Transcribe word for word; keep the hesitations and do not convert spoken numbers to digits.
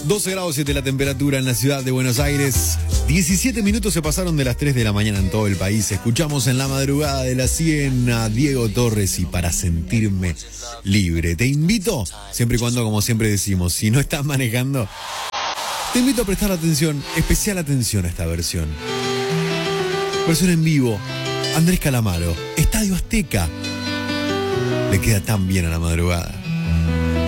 doce grados siete la temperatura en la ciudad de Buenos Aires. diecisiete minutos se pasaron de las tres de la mañana en todo el país. Escuchamos en la madrugada de la cien a Diego Torres y Para Sentirme Libre. Te invito, siempre y cuando, como siempre decimos, si no estás manejando, te invito a prestar atención, especial atención a esta versión. Versión en vivo, Andrés Calamaro, Estadio Azteca. Le queda tan bien a la madrugada.